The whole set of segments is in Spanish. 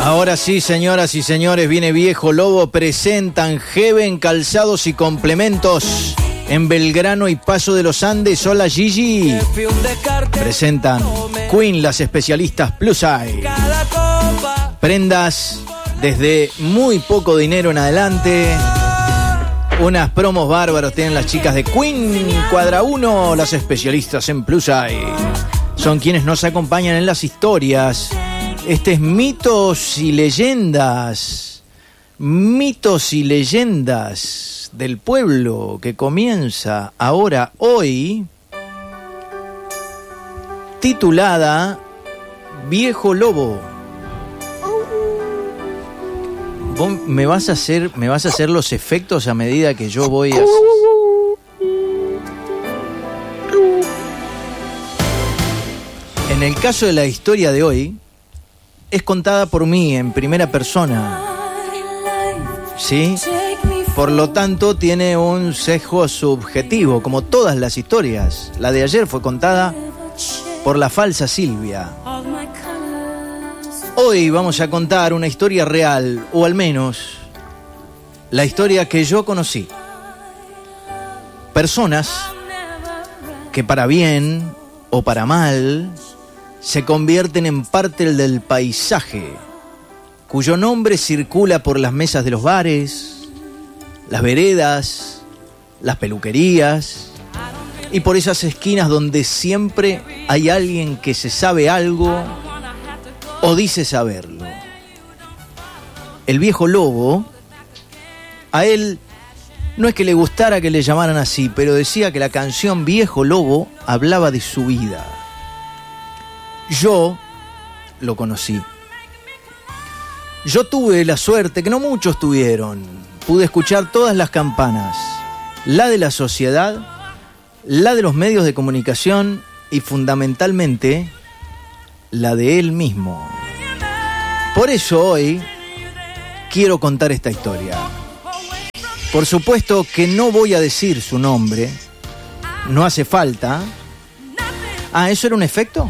Ahora sí, señoras y señores, viene Viejo Lobo, presentan Heaven Calzados y Complementos en Belgrano y Paso de los Andes. Hola Gigi. Presentan Queen, las especialistas Plus Size. Prendas desde muy poco dinero en adelante. Unas promos bárbaros tienen las chicas de Queen. Cuadra 1, las especialistas en Plus Size. Son quienes nos acompañan en las historias. Este es Mitos y Leyendas. Mitos y Leyendas del pueblo, que comienza ahora, hoy, titulada Viejo Lobo. ¿Vos me vas a hacer los efectos a medida que yo voy a... En el caso de la historia de hoy, es contada por mí en primera persona, ¿sí? Por lo tanto, tiene un sesgo subjetivo, como todas las historias. La de ayer fue contada por la falsa Silvia. Hoy vamos a contar una historia real, o al menos la historia que yo conocí. Personas que para bien o para mal se convierten en parte del paisaje, cuyo nombre circula por las mesas de los bares, las veredas, las peluquerías y por esas esquinas donde siempre hay alguien que se sabe algo o dice saberlo. El Viejo Lobo, a él no es que le gustara que le llamaran así, pero decía que la canción Viejo Lobo hablaba de su vida. Yo lo conocí. Yo tuve la suerte que no muchos tuvieron. Pude escuchar todas las campanas, la de la sociedad, la de los medios de comunicación y fundamentalmente la de él mismo. Por eso hoy quiero contar esta historia. Por supuesto que no voy a decir su nombre, no hace falta. Ah, ¿eso era un efecto?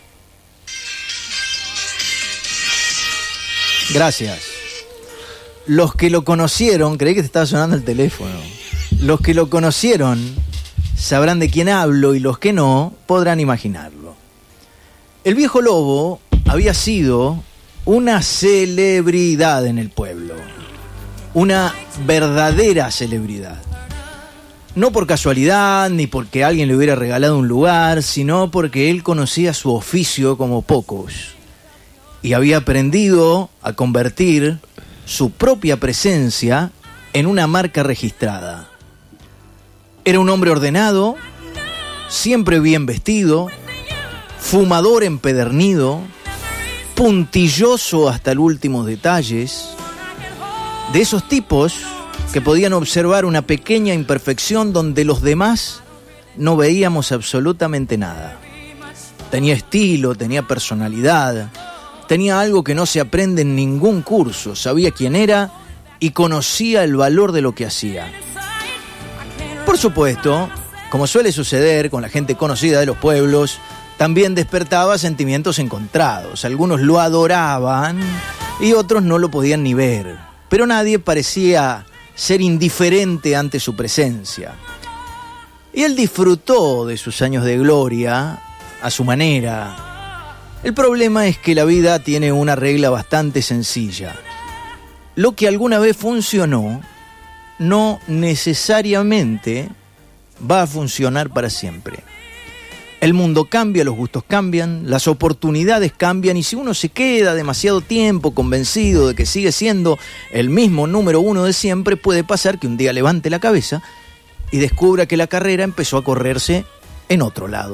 Gracias. Los que lo conocieron, creí que te estaba sonando el teléfono. Los que lo conocieron sabrán de quién hablo y los que no podrán imaginarlo. El Viejo Lobo había sido una celebridad en el pueblo. Una verdadera celebridad. No por casualidad ni porque alguien le hubiera regalado un lugar, sino porque él conocía su oficio como pocos. Y había aprendido a convertir su propia presencia en una marca registrada. Era un hombre ordenado, siempre bien vestido, fumador empedernido, puntilloso hasta los últimos detalles, de esos tipos que podían observar una pequeña imperfección donde los demás no veíamos absolutamente nada. Tenía estilo, tenía personalidad, tenía algo que no se aprende en ningún curso. Sabía quién era y conocía el valor de lo que hacía. Por supuesto, como suele suceder con la gente conocida de los pueblos, también despertaba sentimientos encontrados. Algunos lo adoraban y otros no lo podían ni ver. Pero nadie parecía ser indiferente ante su presencia. Y él disfrutó de sus años de gloria a su manera. El problema es que la vida tiene una regla bastante sencilla. Lo que alguna vez funcionó no necesariamente va a funcionar para siempre. El mundo cambia, los gustos cambian, las oportunidades cambian y si uno se queda demasiado tiempo convencido de que sigue siendo el mismo número uno de siempre, puede pasar que un día levante la cabeza y descubra que la carrera empezó a correrse en otro lado.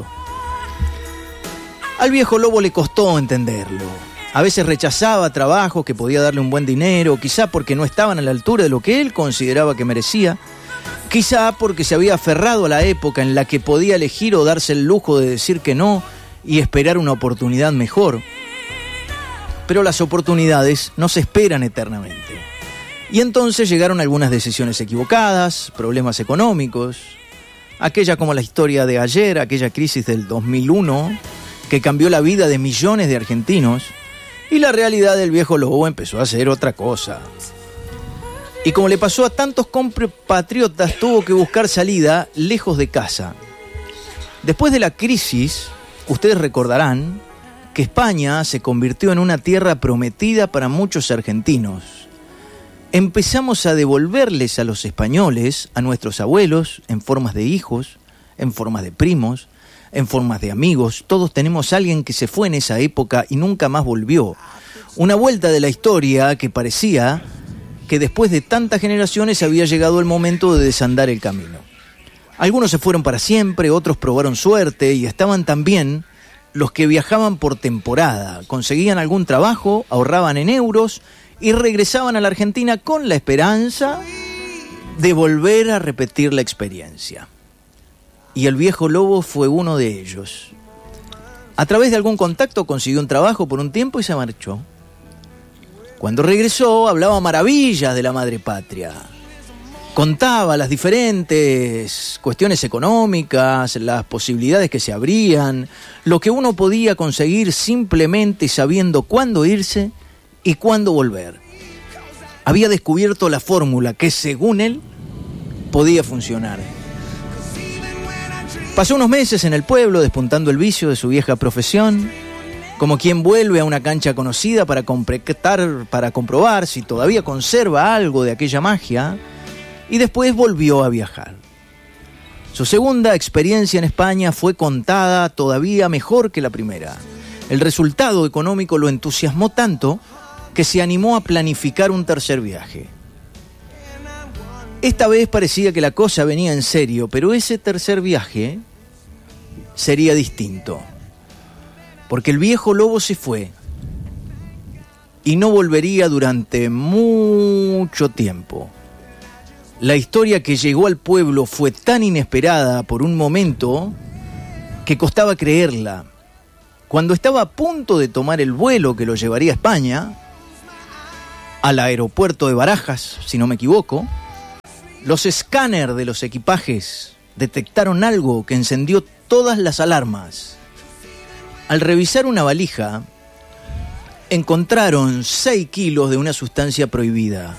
Al Viejo Lobo le costó entenderlo. A veces rechazaba trabajos que podía darle un buen dinero, quizá porque no estaban a la altura de lo que él consideraba que merecía, quizá porque se había aferrado a la época en la que podía elegir o darse el lujo de decir que no y esperar una oportunidad mejor. Pero las oportunidades no se esperan eternamente. Y entonces llegaron algunas decisiones equivocadas, problemas económicos, aquella como la historia de ayer, aquella crisis del 2001, que cambió la vida de millones de argentinos Y la realidad del viejo lobo empezó a hacer otra cosa. Y como le pasó a tantos compatriotas, tuvo que buscar salida lejos de casa. Después de la crisis, ustedes recordarán que España se convirtió en una tierra prometida para muchos argentinos. Empezamos a devolverles a los españoles, a nuestros abuelos, en formas de hijos, en formas de primos, en formas de amigos. Todos tenemos a alguien que se fue en esa época y nunca más volvió. Una vuelta de la historia que parecía que después de tantas generaciones había llegado el momento de desandar el camino. Algunos se fueron para siempre, otros probaron suerte y estaban también los que viajaban por temporada, conseguían algún trabajo, ahorraban en euros y regresaban a la Argentina con la esperanza de volver a repetir la experiencia. Y el viejo lobo fue uno de ellos. A través de algún contacto consiguió un trabajo por un tiempo y se marchó. Cuando regresó hablaba maravillas de la madre patria. Contaba las diferentes cuestiones económicas, las posibilidades que se abrían, lo que uno podía conseguir simplemente sabiendo cuándo irse y cuándo volver. Había descubierto la fórmula que, según él, podía funcionar. Pasó unos meses en el pueblo despuntando el vicio de su vieja profesión, como quien vuelve a una cancha conocida para comprobar si todavía conserva algo de aquella magia, y después volvió a viajar. Su segunda experiencia en España fue contada todavía mejor que la primera. El resultado económico lo entusiasmó tanto que se animó a planificar un tercer viaje. Esta vez parecía que la cosa venía en serio, pero ese tercer viaje sería distinto. Porque el viejo lobo se fue y no volvería durante mucho tiempo. La historia que llegó al pueblo fue tan inesperada por un momento que costaba creerla. Cuando estaba a punto de tomar el vuelo que lo llevaría a España, al aeropuerto de Barajas, si no me equivoco, los escáneres de los equipajes detectaron algo que encendió todas las alarmas. Al revisar una valija, encontraron 6 kilos de una sustancia prohibida.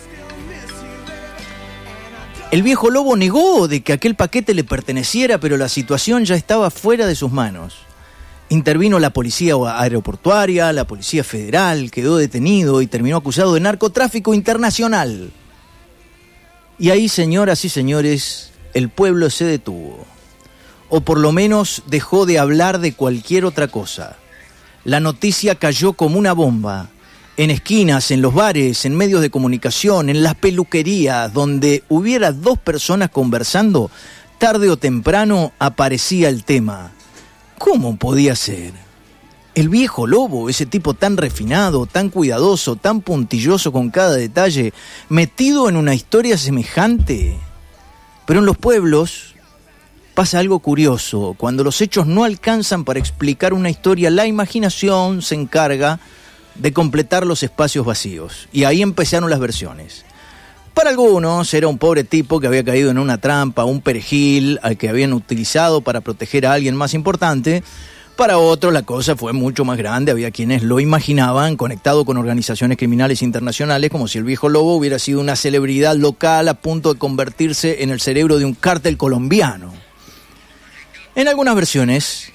El viejo lobo negó de que aquel paquete le perteneciera, pero la situación ya estaba fuera de sus manos. Intervino la policía aeroportuaria, la policía federal, quedó detenido y terminó acusado de narcotráfico internacional. Y ahí, señoras y señores, el pueblo se detuvo. O por lo menos dejó de hablar de cualquier otra cosa. La noticia cayó como una bomba. En esquinas, en los bares, en medios de comunicación, en las peluquerías, donde hubiera 2 personas conversando, tarde o temprano aparecía el tema. ¿Cómo podía ser? El viejo lobo, ese tipo tan refinado, tan cuidadoso, tan puntilloso con cada detalle, metido en una historia semejante. Pero en los pueblos pasa algo curioso. Cuando los hechos no alcanzan para explicar una historia, la imaginación se encarga de completar los espacios vacíos. Y ahí empezaron las versiones. Para algunos era un pobre tipo que había caído en una trampa, un perejil al que habían utilizado para proteger a alguien más importante. Para otros la cosa fue mucho más grande. Había quienes lo imaginaban conectado con organizaciones criminales internacionales, como si el viejo lobo hubiera sido una celebridad local a punto de convertirse en el cerebro de un cártel colombiano. En algunas versiones,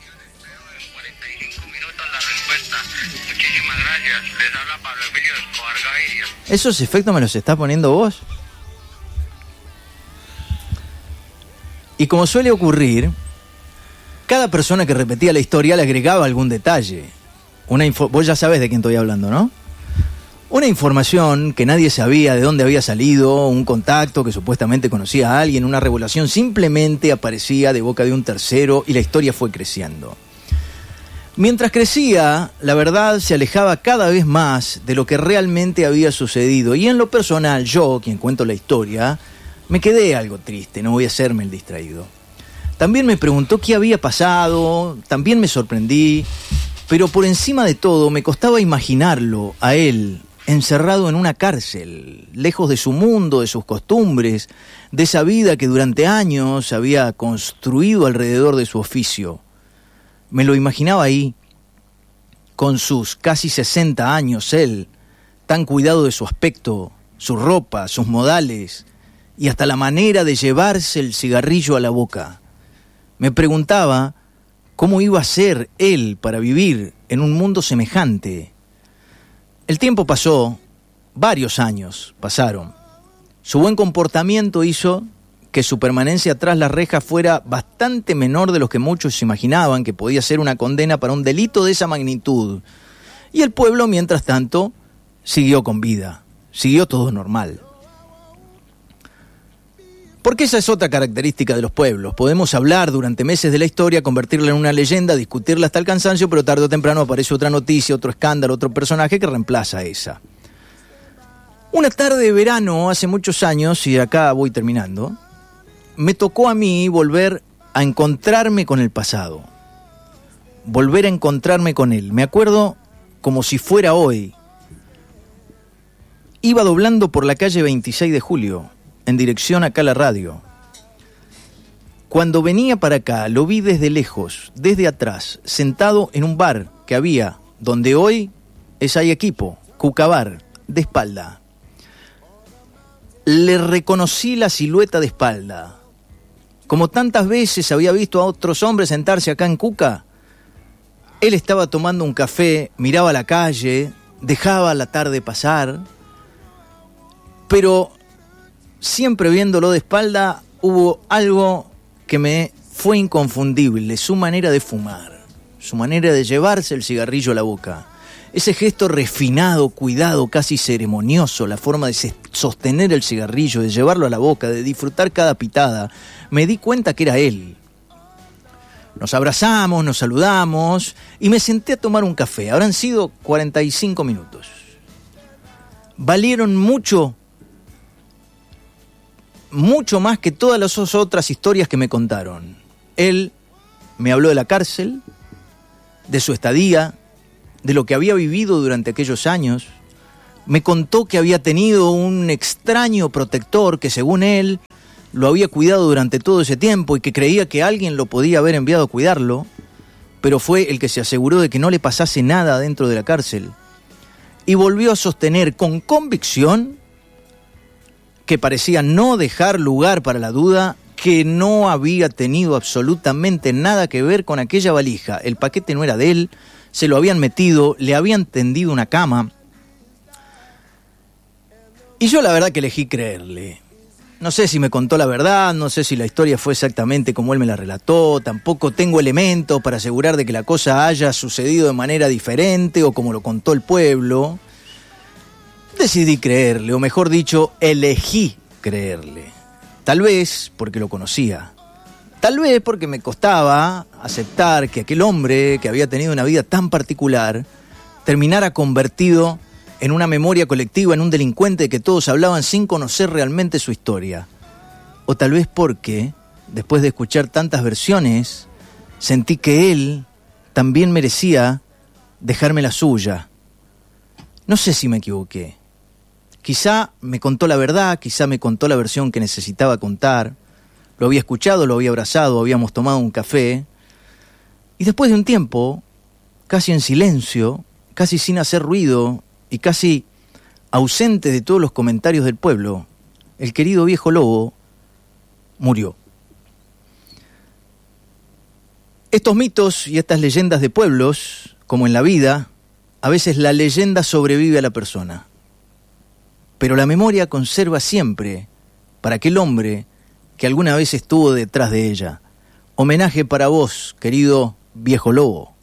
¿esos efectos me los estás poniendo vos? Y como suele ocurrir, cada persona que repetía la historia le agregaba algún detalle. Vos ya sabés de quién estoy hablando, ¿no? Una información que nadie sabía de dónde había salido, un contacto que supuestamente conocía a alguien, una revelación simplemente aparecía de boca de un tercero y la historia fue creciendo. Mientras crecía, la verdad se alejaba cada vez más de lo que realmente había sucedido. Y en lo personal, yo, quien cuento la historia, me quedé algo triste, no voy a hacerme el distraído. También me preguntó qué había pasado, también me sorprendí, pero por encima de todo me costaba imaginarlo a él, encerrado en una cárcel, lejos de su mundo, de sus costumbres, de esa vida que durante años había construido alrededor de su oficio. Me lo imaginaba ahí, con sus casi 60 años, él, tan cuidado de su aspecto, su ropa, sus modales y hasta la manera de llevarse el cigarrillo a la boca. Me preguntaba cómo iba a ser él para vivir en un mundo semejante. El tiempo pasó, varios años pasaron. Su buen comportamiento hizo que su permanencia tras las rejas fuera bastante menor de lo que muchos imaginaban que podía ser una condena para un delito de esa magnitud. Y el pueblo, mientras tanto, siguió con vida, siguió todo normal. Porque esa es otra característica de los pueblos. Podemos hablar durante meses de la historia, convertirla en una leyenda, discutirla hasta el cansancio, pero tarde o temprano aparece otra noticia, otro escándalo, otro personaje que reemplaza a esa. Una tarde de verano, hace muchos años, y acá voy terminando, me tocó a mí volver a encontrarme con el pasado. Volver a encontrarme con él. Me acuerdo como si fuera hoy. Iba doblando por la calle 26 de Julio, en dirección acá a la radio. Cuando venía para acá, lo vi desde lejos, desde atrás, sentado en un bar que había, donde hoy es Hay Equipo, Cucabar, de espalda. Le reconocí la silueta de espalda. Como tantas veces había visto a otros hombres sentarse acá en Cuca, él estaba tomando un café, miraba la calle, dejaba la tarde pasar, pero siempre viéndolo de espalda hubo algo que me fue inconfundible, su manera de fumar, su manera de llevarse el cigarrillo a la boca. Ese gesto refinado, cuidado, casi ceremonioso, la forma de sostener el cigarrillo, de llevarlo a la boca, de disfrutar cada pitada, me di cuenta que era él. Nos abrazamos, nos saludamos y me senté a tomar un café. Habrán sido 45 minutos. Valieron mucho más que todas las otras historias que me contaron. Él me habló de la cárcel, de su estadía, de lo que había vivido durante aquellos años. Me contó que había tenido un extraño protector que, según él, lo había cuidado durante todo ese tiempo y que creía que alguien lo podía haber enviado a cuidarlo, pero fue el que se aseguró de que no le pasase nada dentro de la cárcel. Y volvió a sostener con convicción, que parecía no dejar lugar para la duda, que no había tenido absolutamente nada que ver con aquella valija. El paquete no era de él, se lo habían metido, le habían tendido una cama. Y yo la verdad que elegí creerle. No sé si me contó la verdad, no sé si la historia fue exactamente como él me la relató, tampoco tengo elementos para asegurar de que la cosa haya sucedido de manera diferente o como lo contó el pueblo. Decidí creerle, o mejor dicho, elegí creerle. Tal vez porque lo conocía. Tal vez porque me costaba aceptar que aquel hombre que había tenido una vida tan particular terminara convertido en una memoria colectiva, en un delincuente de que todos hablaban sin conocer realmente su historia. O tal vez porque, después de escuchar tantas versiones, sentí que él también merecía dejarme la suya. No sé si me equivoqué. Quizá me contó la verdad, quizá me contó la versión que necesitaba contar. Lo había escuchado, lo había abrazado, habíamos tomado un café. Y después de un tiempo, casi en silencio, casi sin hacer ruido y casi ausente de todos los comentarios del pueblo, el querido viejo lobo murió. Estos mitos y estas leyendas de pueblos, como en la vida, a veces la leyenda sobrevive a la persona. Pero la memoria conserva siempre para aquel hombre que alguna vez estuvo detrás de ella. Homenaje para vos, querido viejo lobo.